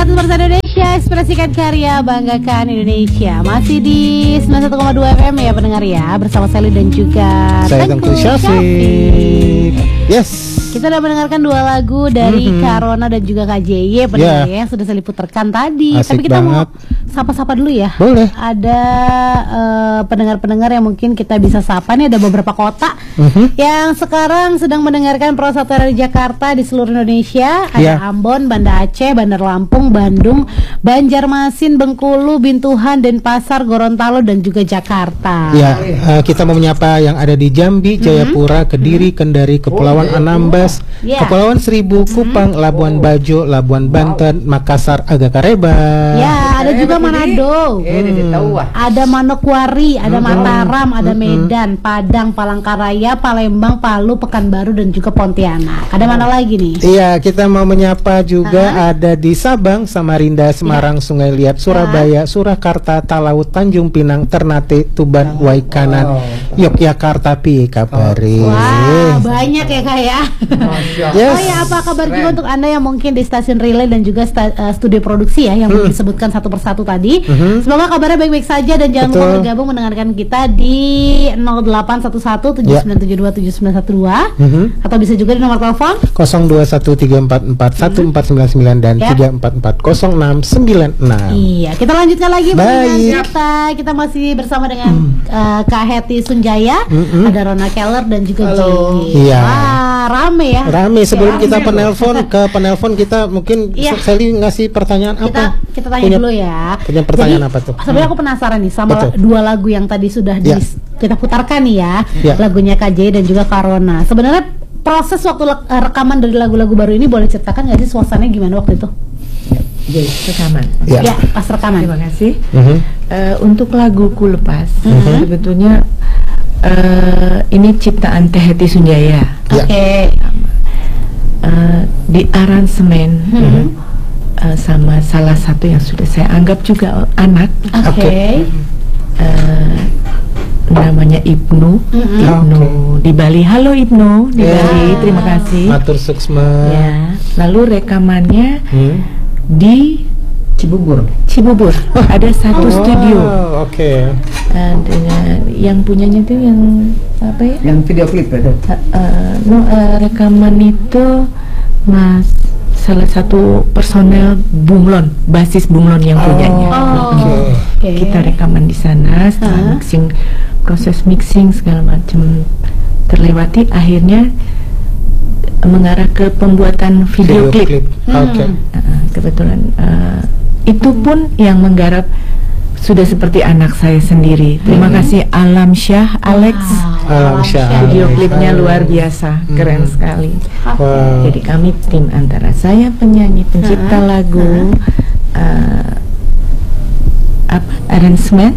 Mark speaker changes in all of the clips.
Speaker 1: 101 Bahasa Indonesia, ekspresikan karya, banggakan Indonesia. Masih di 91,2 FM ya pendengar ya, bersama Sally dan juga
Speaker 2: saya Tengku Syafiq. Yes.
Speaker 1: Kita udah mendengarkan dua lagu dari Karona dan juga KJY pendengar ya, yang sudah saya putarkan tadi.
Speaker 2: Asik
Speaker 1: tapi kita
Speaker 2: banget.
Speaker 1: mau sapa-sapa dulu ya.
Speaker 2: Boleh.
Speaker 1: Ada pendengar-pendengar yang mungkin kita bisa sapa nih, ada beberapa kota yang sekarang sedang mendengarkan Pro 1 dari Jakarta di seluruh Indonesia. Ada Ambon, Banda Aceh, Bandar Lampung, Bandung, Banjarmasin, Bengkulu, Bintuhan, Denpasar, Gorontalo dan juga Jakarta.
Speaker 2: Ya, kita mau menyapa yang ada di Jambi, Jayapura, Kediri, Kendari, Kepulauan Anambas, Kepulauan Seribu, Kupang, Labuan Bajo, Labuan Banten, Makassar, Agakareba.
Speaker 1: Ya, ada juga Manado. Ada Manokwari, ada Mataram, ada Medan, Padang, Palangkaraya, Palembang, Palu, Pekanbaru dan juga Pontianak. Ada mana lagi nih?
Speaker 2: Iya, kita mau menyapa juga ada di Sabang, Samarinda, Semarang, Sungai Liat, Surabaya, Surakarta, Talaut, Tanjung Pinang, Ternate, Tuban, Waikanan, Yogyakarta, piye kabare.
Speaker 1: Wah, banyak ya Kak ya.
Speaker 2: Yes.
Speaker 1: Oh ya, apa kabar juga untuk Anda yang mungkin di stasiun relay dan juga studio produksi ya yang disebutkan satu persatu tadi. Semoga kabarnya baik-baik saja dan jangan lupa bergabung mendengarkan kita di 0811 7972 7912 atau bisa juga di nomor telepon
Speaker 2: 0213441499 dan 3440696.
Speaker 1: Iya, kita lanjutkan lagi dengan kita masih bersama dengan Kak Hetty Sunjaya, ada Rona Keller dan juga Jay.
Speaker 2: Iya.
Speaker 1: Wah, rame ya.
Speaker 2: Rame. Sebelum kita penelpon kita mungkin Sally ngasih pertanyaan apa?
Speaker 1: Kita tanya dulu ya.
Speaker 2: Punya pertanyaan apa tuh?
Speaker 1: Sebenarnya aku penasaran nih sama dua lagu yang tadi sudah kita putarkan nih ya. Lagunya KJ dan juga Karona. Sebenarnya proses waktu rekaman dari lagu-lagu baru ini boleh ceritakan nggak sih suasananya gimana waktu itu?
Speaker 3: Rekaman.
Speaker 1: Ya, pas rekaman.
Speaker 3: Terima kasih. Untuk laguku lepas, sebetulnya ini ciptaan Teh Hetty Sunjaya.
Speaker 1: Oke.
Speaker 3: Di aransemen sama salah satu yang sudah saya anggap juga anak.
Speaker 1: Oke.
Speaker 3: Namanya Ibnu. Ibnu di Bali. Halo Ibnu di Bali. Terima kasih.
Speaker 2: Matur suksma.
Speaker 3: Ya. Lalu rekamannya di Cibubur. Ada satu studio.
Speaker 2: Oke.
Speaker 3: Dengan yang punyanya itu yang apa ya?
Speaker 4: Yang video klip itu.
Speaker 3: Rekaman itu salah satu personel Bunglon, basis Bunglon yang punyanya. Kita rekaman di sana, setelah proses mixing segala macam terlewati, akhirnya mengarah ke pembuatan video klip. Kebetulan itu pun yang menggarap sudah seperti anak saya sendiri. Terima kasih Alam Syah, Alex.
Speaker 2: Alam Syah.
Speaker 3: Video klipnya luar biasa, keren sekali. Jadi kami tim antara saya penyanyi, pencipta lagu, arranger,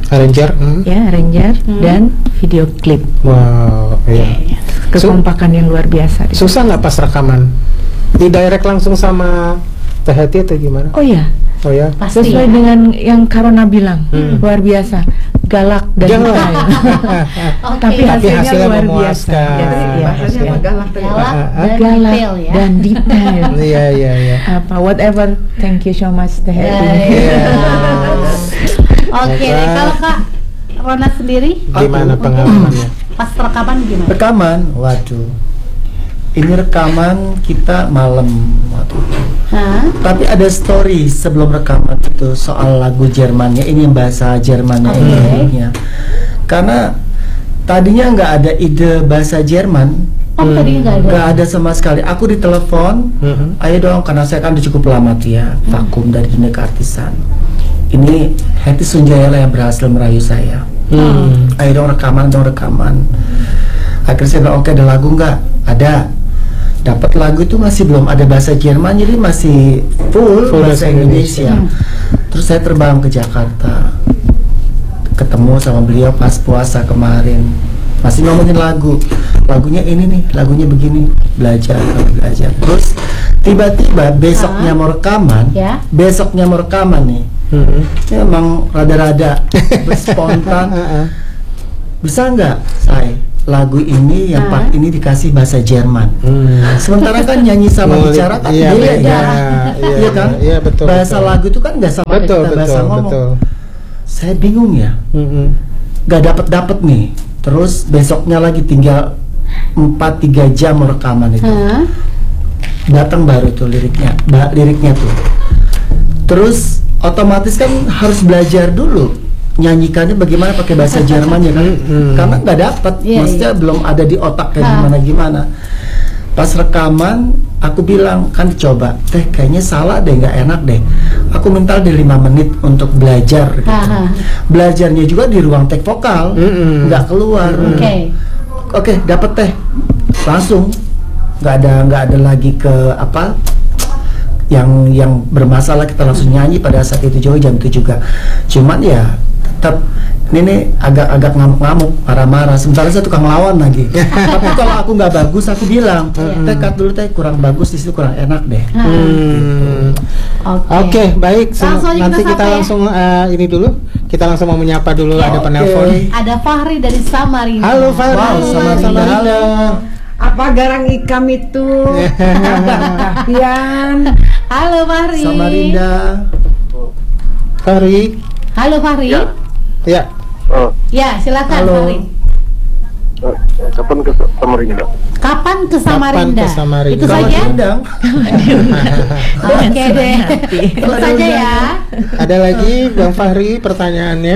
Speaker 3: dan video klip.
Speaker 2: Wow, iya.
Speaker 3: Kekompakan yang luar biasa.
Speaker 2: Susah nggak pas rekaman? Di direct langsung sama Teh Hetty atau gimana?
Speaker 3: Oh ya.
Speaker 1: Pasti
Speaker 3: sesuai dengan yang Karona bilang, luar biasa, galak dan tapi hasilnya luar biasa.
Speaker 4: Hasilnya galak
Speaker 3: dan detail.
Speaker 2: Iya.
Speaker 3: Whatever. Thank you so much Teh Hetty.
Speaker 1: Oke, kalau Kak Rona sendiri
Speaker 2: gimana pengalamannya?
Speaker 1: Pas rekaman gimana?
Speaker 4: Rekaman, waduh. Ini rekaman kita malam waktu itu. Tapi ada story sebelum rekaman itu soal lagu Jermannya, ini bahasa Jermannya ini. Karena tadinya nggak ada ide bahasa Jerman. Nggak ada sama sekali. Aku ditelepon, ayo dong, karena saya kan udah cukup lama tuh ya, vakum dari dunia keartisan. Ini Hetty Sunjaya lah yang berhasil merayu saya. Ayo dong rekaman. Akhirnya saya bilang, oke, ada lagu nggak? Ada. Dapat lagu itu masih belum ada bahasa Jerman, jadi masih full bahasa Indonesia. Terus saya terbang ke Jakarta, ketemu sama beliau pas puasa kemarin, masih ngomongin lagunya ini nih, lagunya begini, belajar. Terus tiba-tiba besoknya mau rekaman nih, memang rada-rada berspontan. Bisa nggak saya lagu ini yang part ini dikasih bahasa Jerman. Sementara kan nyanyi sama bicara kan beda. Iya kan?
Speaker 2: Iya betul.
Speaker 4: Bahasa lagu itu kan nggak sama kita bahasa ngomong. Betul. Saya bingung ya. Nggak dapat nih. Terus besoknya lagi tinggal 4-3 jam rekaman itu. Datang baru tuh liriknya tuh. Terus otomatis kan harus belajar dulu nyanyikannya bagaimana pakai bahasa Jerman ya kan, karena nggak dapat, maksudnya belum ada di otak kayak gimana. Pas rekaman aku bilang kan coba teh kayaknya salah deh, nggak enak deh. Aku minta deh 5 menit untuk belajar gitu. Belajarnya juga di ruang take vokal, nggak keluar. Oke, dapat teh langsung, nggak ada lagi ke apa yang bermasalah, kita langsung nyanyi pada saat itu juga jam 7 juga. Cuman ya tetap ini agak ngamuk-ngamuk, marah-marah. Sementara saya tukang lawan lagi. Tapi kalau aku nggak bagus, aku bilang, teh cut dulu teh, kurang bagus di situ, kurang enak deh.
Speaker 2: Oke, baik. Nanti kita langsung ini dulu. Kita langsung mau menyapa dulu, ada penelpon.
Speaker 1: Ada Fahri dari Samarinda.
Speaker 2: Halo Fahri.
Speaker 4: Wow, Samarinda. Halo.
Speaker 3: Apa garang ikam itu? Kapian.
Speaker 1: Halo Fahri.
Speaker 4: Samarinda.
Speaker 2: Fahri.
Speaker 1: Halo Fahri.
Speaker 2: Ya.
Speaker 1: Ya, silakan Fahri.
Speaker 5: Kapan ke Samarinda?
Speaker 1: Kapan ke Samarinda? Itu saja. Oke deh. Itu saja ya.
Speaker 2: Ada lagi Bang Fahri pertanyaannya?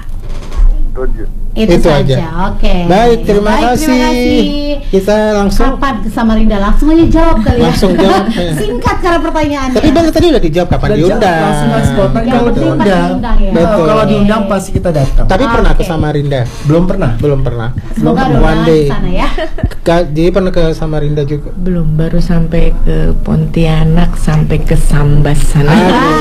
Speaker 2: Itu aja.
Speaker 1: Oke.
Speaker 2: Baik, terima kasih. Kita langsung.
Speaker 1: Kapan ke Samarinda? Langsung aja jawab kali ya.
Speaker 2: Langsung jawab.
Speaker 1: Singkat karena pertanyaannya.
Speaker 2: Tapi Bang tadi udah dijawab kapan diundang.
Speaker 4: Langsung spontan kalau diundang.
Speaker 2: Betul.
Speaker 4: Kalau diundang pasti kita datang.
Speaker 2: Tapi pernah ke Samarinda?
Speaker 4: Belum pernah.
Speaker 1: Semoga
Speaker 2: One day.
Speaker 1: Sana ya.
Speaker 2: Jadi pernah ke Samarinda juga?
Speaker 3: Belum, baru sampai ke Pontianak, sampai ke Sambas sana.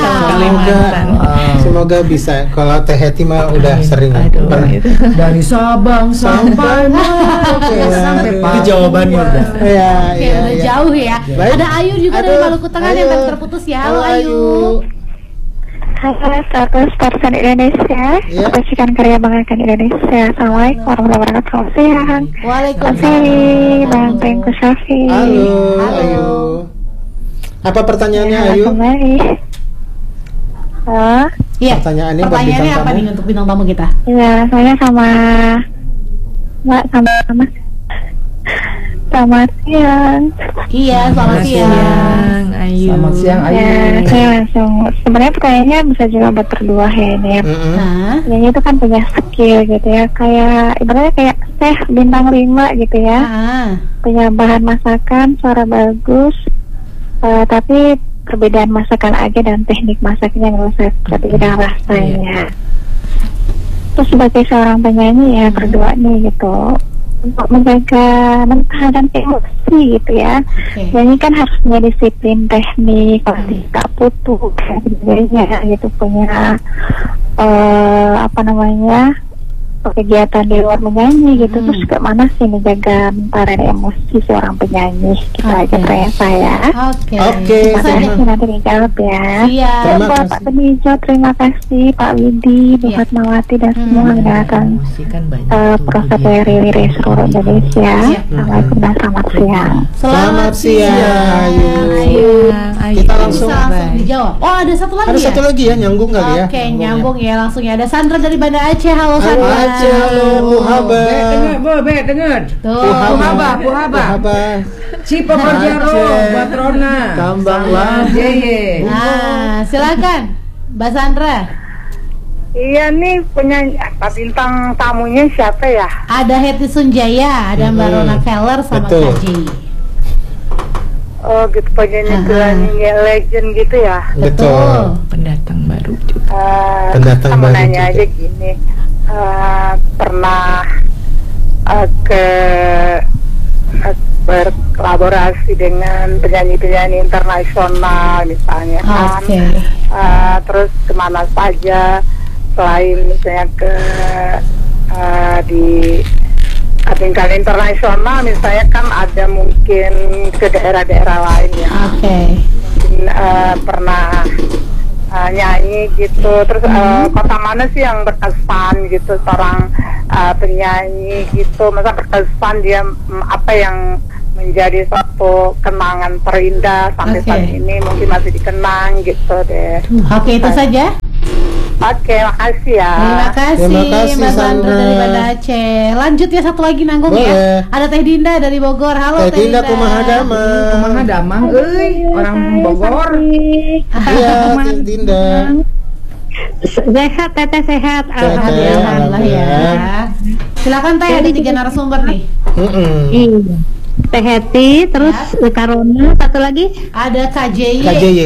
Speaker 2: Semoga bisa. Kalau Teh Heti mah udah sering. Pernah.
Speaker 4: Dari Sabang sampai Merauke sampai itu jawabannya udah.
Speaker 2: Iya,
Speaker 1: udah jauh ya.
Speaker 2: Baik.
Speaker 1: Ada Ayu juga dari Maluku Tengah yang tadi terputus ya. Halo Ayu.
Speaker 6: Halo, 100% Indonesia. Percikan karya banggakan Indonesia. Assalamualaikum warahmatullahi wabarakatuh. Siang.
Speaker 1: Waalaikumsalam.
Speaker 6: Bang Tengku Syafi.
Speaker 2: Halo, Ayu. Apa pertanyaannya Ayu?
Speaker 1: Iya.
Speaker 2: Pertanyaannya
Speaker 1: apa nih untuk bintang tamu kita?
Speaker 6: Ya, saya sama Mbak selamat siang.
Speaker 1: Iya, selamat siang.
Speaker 3: Ayu.
Speaker 4: Selamat siang Ayu.
Speaker 6: Ya, saya langsung sebenarnya pertanyaannya bisa juga buat berdua ya ini ya. Yang itu kan punya skill gitu ya, kayak ibaratnya kayak chef bintang 5 gitu ya. Punya bahan masakan, suara bagus, tapi perbedaan masakan aja dan teknik masaknya menurut saya berbeda rasanya. Terus sebagai seorang penyanyi ya berdua nih gitu, untuk menjaga mentah dan emosi gitu ya. Nyanyi kan harus punya disiplin teknik, kalau tidak putus dan sebagainya gitu, punya kegiatan di luar menyanyi gitu. Terus gimana sih menjaga mentah dan emosi seorang penyanyi gitu aja pertanyaan saya.
Speaker 1: Oke.
Speaker 6: Nanti dijawab ya.
Speaker 1: Iya.
Speaker 6: Pak Benijo, terima kasih Pak Widi, Bu Fatmawati dan semua yang datang proses dari seluruh Indonesia. Assalamualaikum dan selamat siang.
Speaker 2: Selamat siang Ayu. Kita langsung
Speaker 1: dijawab. Oh, ada satu lagi.
Speaker 2: Ada satu lagi ya, nyambung kali ya.
Speaker 1: Oke, nyambung ya langsung ya. Ada Sandra dari Banda Aceh. Halo Sandra.
Speaker 2: Halo Bu Haba.
Speaker 3: Dengar.
Speaker 1: Tuh.
Speaker 3: Bu Haba. Cipa Parjaro, Batrona.
Speaker 4: Tambang lah.
Speaker 1: Nah, silakan Mbak Sandra.
Speaker 6: Iya nih penyanyi bintang tamunya siapa ya?
Speaker 1: Ada Heti Sunjaya, ada Mbak Rona Keller sama Kak J.
Speaker 6: Oh gitu, penyanyi legend gitu ya?
Speaker 2: Betul.
Speaker 3: Pendatang baru juga.
Speaker 2: Pendatang baru
Speaker 6: nanya
Speaker 2: juga.
Speaker 6: aja gini, pernah berkolaborasi dengan penyanyi-penyanyi internasional misalnya kan? Terus kemana saja selain misalnya di tingkat internasional, misalnya kan ada mungkin ke daerah-daerah lain ya. Mungkin pernah nyanyi gitu. Terus kota mana sih yang berkesan gitu seorang
Speaker 7: penyanyi gitu, masa berkesan dia apa yang menjadi suatu kenangan terindah sampai saat ini mungkin masih dikenang gitu deh.
Speaker 1: Oke, itu saja.
Speaker 7: Oke, makasih ya.
Speaker 1: Terima kasih Mbak Sandra dari Banda Aceh. Lanjut ya, satu lagi nanggung ya. Ada Teh Dinda dari Bogor. Halo Teh Dinda.
Speaker 2: Kumaha damang.
Speaker 3: Kumaha damang euy, orang Bogor.
Speaker 2: Iya, Teh Dinda.
Speaker 6: Sehat, Teteh sehat.
Speaker 1: Alhamdulillah ya. Silakan Teh, ada 3 narasumber nih.
Speaker 6: Iya. Teh Heti, terus Karona, satu lagi
Speaker 1: ada KJY.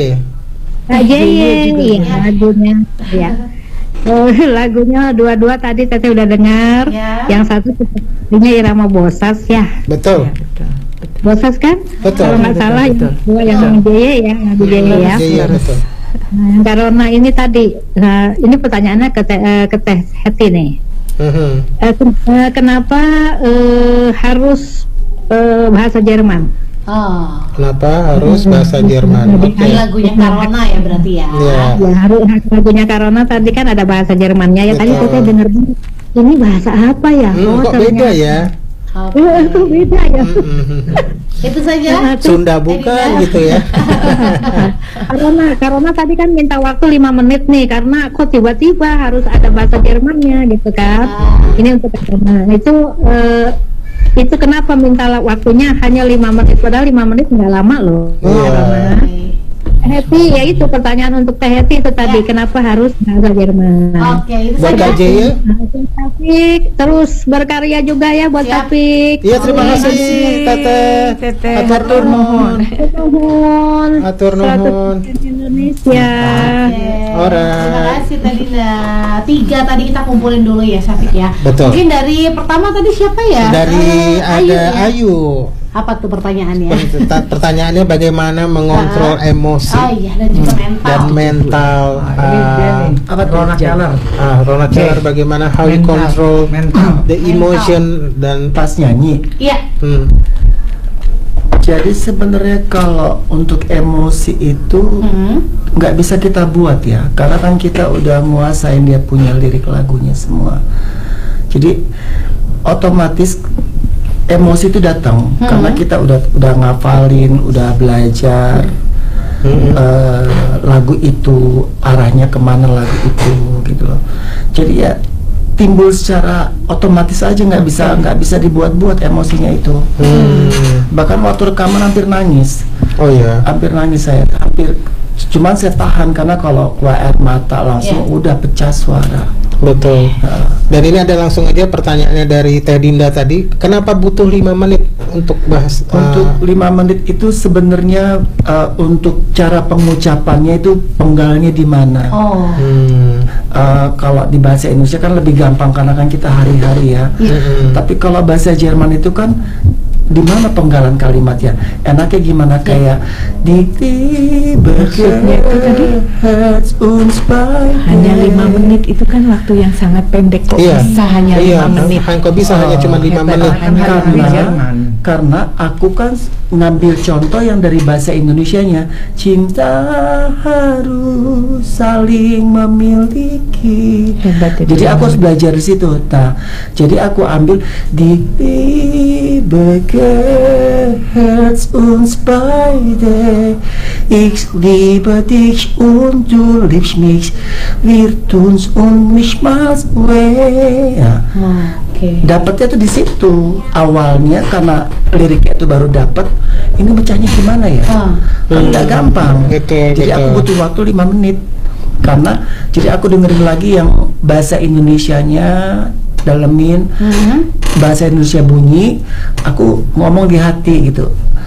Speaker 6: Iya, lagunya ya. Lagunya dua-dua tadi Teteh udah dengar. Yang satu sepertinya Irama Bosas ya.
Speaker 2: Betul.
Speaker 6: Bosas kan?
Speaker 2: Betul.
Speaker 6: Kalau nggak salah dua yang Jaya ya, lagu Jaya ya.
Speaker 2: Iya, betul.
Speaker 6: Karena ini tadi, ini pertanyaannya ke Teh Heti nih. Kenapa harus bahasa Jerman?
Speaker 2: Kenapa harus bahasa Jerman?
Speaker 1: Ini lagunya Karona ya berarti ya.
Speaker 6: Lagunya Karona tadi kan ada bahasa Jermannya ya. Tadi saya dengar ini bahasa apa ya?
Speaker 2: Kok beda ya?
Speaker 6: Itu beda ya.
Speaker 1: Itu saja.
Speaker 2: Sunda bukan gitu ya.
Speaker 6: Karena tadi kan minta waktu 5 menit nih, karena kok tiba-tiba harus ada bahasa Jermannya gitu kan. Ini untuk Karona. Itu kenapa minta waktunya hanya 5 menit, padahal 5 menit nggak lama loh. Heti, ya itu pertanyaan untuk Teh Heti itu tadi, kenapa harus bahasa Jerman?
Speaker 1: Oke, itu
Speaker 2: buat
Speaker 1: saja.
Speaker 2: ya.
Speaker 6: Taufik, terus berkarya juga ya buat Taufik.
Speaker 2: Iya, terima kasih Teteh. Atur nuhun. Atur nuhun.
Speaker 6: Indonesia.
Speaker 1: Terima kasih tadi 3 tadi kita kumpulin dulu ya Syafiq ya.
Speaker 2: Betul.
Speaker 1: Mungkin dari pertama tadi siapa ya?
Speaker 2: Dari Ayu.
Speaker 1: Apa tuh pertanyaannya?
Speaker 2: Pertanyaannya bagaimana mengontrol emosi
Speaker 1: dan juga mental.
Speaker 2: Dan mental.
Speaker 4: Apa Ronald Keller?
Speaker 2: Ronald Keller bagaimana how you control the emotion dan
Speaker 4: pas nyanyi.
Speaker 1: Iya.
Speaker 4: Jadi sebenarnya kalau untuk emosi itu nggak bisa kita buat ya, karena kan kita udah nguasain dia punya lirik lagunya semua. Jadi otomatis emosi itu datang karena kita udah ngafalin, udah belajar lagu itu, arahnya kemana lagu itu gitu loh. Jadi ya timbul secara otomatis aja, nggak bisa dibuat-buat emosinya itu. Bahkan waktu rekaman hampir nangis.
Speaker 2: Oh iya.
Speaker 4: Hampir nangis saya, cuman saya tahan karena kalau keluar air mata langsung udah pecah suara.
Speaker 2: Betul. Dan ini ada langsung aja pertanyaannya dari Teh Dinda tadi, kenapa butuh 5 menit untuk bahas?
Speaker 4: Untuk 5 menit itu sebenarnya untuk cara pengucapannya itu penggalnya di mana? Kalau di bahasa Indonesia kan lebih gampang karena kan kita hari-hari ya. Tapi kalau bahasa Jerman itu kan di mana penggalan kalimatnya? Enaknya gimana, kayak di
Speaker 3: maksudnya itu tadi hanya 5 menit itu kan waktu yang sangat pendek, kok bisa hanya 5 menit.
Speaker 2: Kok bisa hanya cuma 5 menit?
Speaker 4: Karena aku kan ngambil contoh yang dari bahasa Indonesianya, cinta harus saling memiliki. Jadi aku harus belajar di situ. Nah, jadi aku ambil di Herz uns beide, ich liebe dich und du liebst mich, wir tun's und mich mal's weh. Dapatnya tuh di situ awalnya, karena liriknya itu baru dapat. Ini bacanya gimana ya? Nggak gampang. Jadi aku butuh waktu 5 menit. Karena jadi aku dengerin lagi yang bahasa Indonesianya, dalemin bahasa Indonesia bunyi, aku ngomong di hati gitu.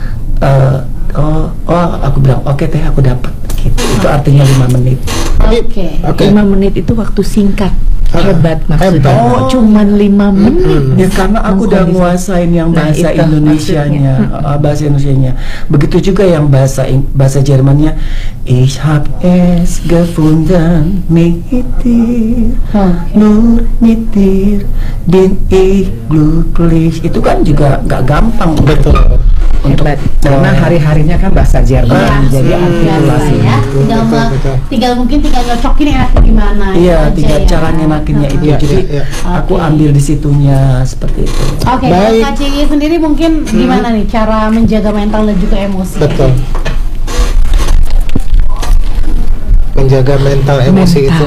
Speaker 4: Aku bilang oke Teh, aku dapat gitu. Itu artinya 5 menit.
Speaker 3: 5 menit itu waktu singkat. Hebat maksudnya. Cuman 5 menit.
Speaker 4: Ya karena aku udah nguasain yang bahasa Indonesianya, bahasa Indonesianya. Begitu juga yang bahasa Jermannya. Ich hab es gefunden mit dir, nur mit dir bin ich glücklich. Itu kan juga nggak gampang.
Speaker 2: Betul.
Speaker 3: Hebat. Karena hari-harinya kan bahasa Jerman, jadi artikulasi
Speaker 1: ya. Tinggal nyocokin enaknya gimana.
Speaker 4: Iya, tinggal cara nyenakinnya itu. Jadi aku ambil di situnya seperti itu.
Speaker 1: Oke, Kak Cici sendiri mungkin gimana nih cara menjaga mental dan juga emosi?
Speaker 2: Betul. Menjaga mental emosi itu